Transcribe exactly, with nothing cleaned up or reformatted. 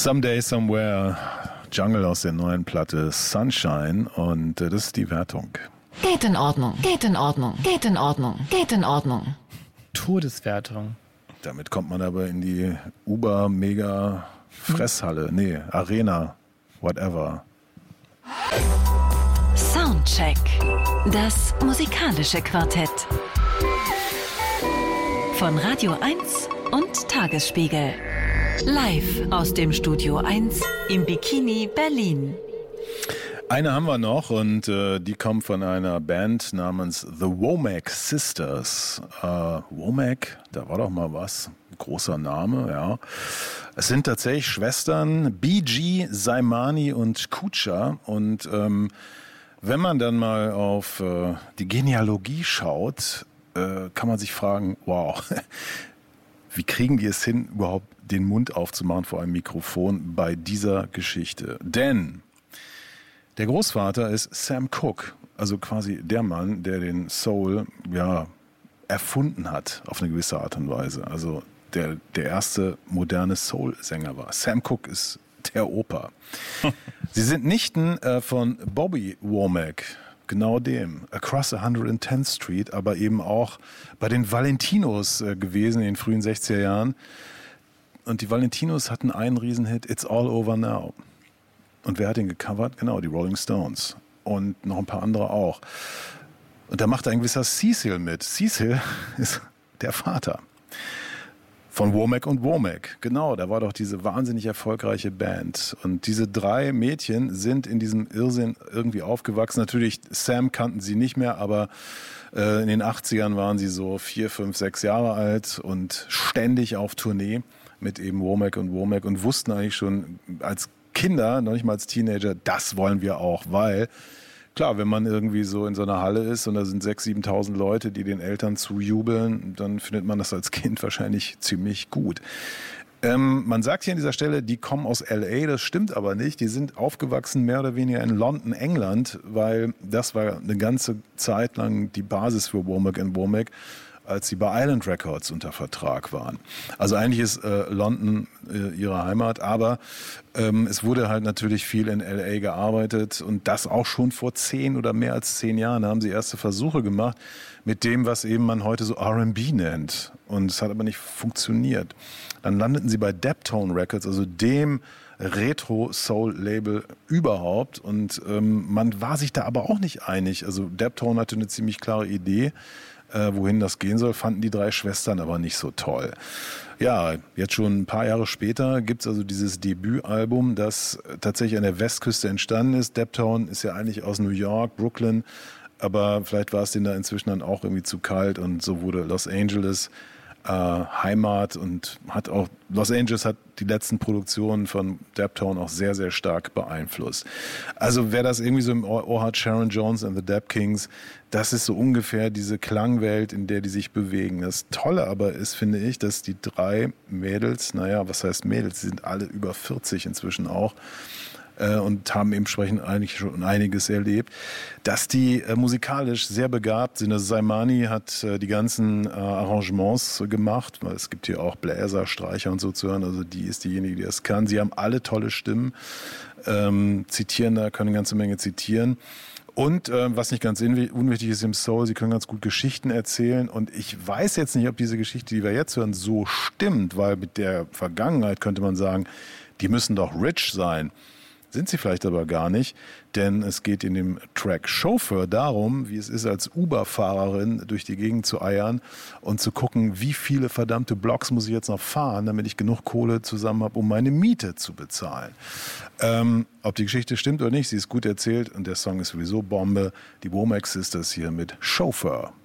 Someday Somewhere, Jungle aus der neuen Platte Sunshine, und äh, das ist die Wertung. Geht in Ordnung, geht in Ordnung, geht in Ordnung, geht in Ordnung. Todeswertung. Damit kommt man aber in die Uber-Mega-Fresshalle, nee, Arena, whatever. Soundcheck, das musikalische Quartett. Von Radio eins und Tagesspiegel. Live aus dem Studio eins im Bikini Berlin. Eine haben wir noch, und äh, die kommt von einer Band namens The Womack Sisters. Äh, Womack, da war doch mal was. Großer Name, ja. Es sind tatsächlich Schwestern, B G, Saimani und Kucha. Und ähm, wenn man dann mal auf äh, die Genealogie schaut, äh, kann man sich fragen, wow, wie kriegen die es hin, überhaupt den Mund aufzumachen vor einem Mikrofon bei dieser Geschichte? Denn der Großvater ist Sam Cooke, also quasi der Mann, der den Soul ja erfunden hat auf eine gewisse Art und Weise. Also der, der erste moderne Soul-Sänger war. Sam Cooke ist der Opa. Sie sind Nichten äh, von Bobby Womack, genau dem, Across one hundred tenth Street, aber eben auch bei den Valentinos äh, gewesen in den frühen sechziger Jahren. Und die Valentinos hatten einen Riesenhit, It's All Over Now. Und wer hat den gecovert? Genau, die Rolling Stones. Und noch ein paar andere auch. Und da macht ein gewisser Cecil mit. Cecil ist der Vater von Womack und Womack. Genau, da war doch diese wahnsinnig erfolgreiche Band. Und diese drei Mädchen sind in diesem Irrsinn irgendwie aufgewachsen. Natürlich, Sam kannten sie nicht mehr, aber äh, in den achtzigern waren sie so vier, fünf, sechs Jahre alt und ständig auf Tournee mit eben Womack und Womack und wussten eigentlich schon als Kinder, noch nicht mal als Teenager, das wollen wir auch, weil klar, wenn man irgendwie so in so einer Halle ist und da sind sechstausend, siebentausend Leute, die den Eltern zujubeln, dann findet man das als Kind wahrscheinlich ziemlich gut. Ähm, man sagt hier an dieser Stelle, die kommen aus L A, das stimmt aber nicht. Die sind aufgewachsen mehr oder weniger in London, England, weil das war eine ganze Zeit lang die Basis für Womack and Womack, als sie bei Island Records unter Vertrag waren. Also eigentlich ist äh, London äh, ihre Heimat, aber ähm, es wurde halt natürlich viel in L A gearbeitet, und das auch schon vor zehn oder mehr als zehn Jahren. Da haben sie erste Versuche gemacht mit dem, was eben man heute so R and B nennt, und es hat aber nicht funktioniert. Dann landeten sie bei Daptone Records, also dem Retro-Soul-Label überhaupt, und ähm, man war sich da aber auch nicht einig. Also Daptone hatte eine ziemlich klare Idee, Äh, wohin das gehen soll, fanden die drei Schwestern aber nicht so toll. Ja, jetzt schon ein paar Jahre später gibt's also dieses Debütalbum, das tatsächlich an der Westküste entstanden ist. Daptone ist ja eigentlich aus New York, Brooklyn, aber vielleicht war es denen da inzwischen dann auch irgendwie zu kalt, und so wurde Los Angeles äh, Heimat, und hat auch Los Angeles hat die letzten Produktionen von Daptone auch sehr, sehr stark beeinflusst. Also wer das irgendwie so im Ohr hat, Sharon Jones and the Dap Kings, das ist so ungefähr diese Klangwelt, in der die sich bewegen. Das Tolle aber ist, finde ich, dass die drei Mädels, naja, was heißt Mädels, sie sind alle über vierzig inzwischen auch, äh, und haben entsprechend eigentlich schon einiges erlebt, dass die äh, musikalisch sehr begabt sind. Also Saimani hat äh, die ganzen äh, Arrangements gemacht, weil es gibt hier auch Bläser, Streicher und so zu hören, also die ist diejenige, die das kann. Sie haben alle tolle Stimmen, ähm, zitieren da, können eine ganze Menge zitieren. Und äh, was nicht ganz unwichtig ist im Soul, sie können ganz gut Geschichten erzählen. Und ich weiß jetzt nicht, ob diese Geschichte, die wir jetzt hören, so stimmt, weil mit der Vergangenheit könnte man sagen, die müssen doch rich sein. Sind sie vielleicht aber gar nicht, denn es geht in dem Track Chauffeur darum, wie es ist, als Uber-Fahrerin durch die Gegend zu eiern und zu gucken, wie viele verdammte Blocks muss ich jetzt noch fahren, damit ich genug Kohle zusammen habe, um meine Miete zu bezahlen. Ähm, ob die Geschichte stimmt oder nicht, sie ist gut erzählt, und der Song ist sowieso Bombe. Die Womack Sisters hier mit Chauffeur.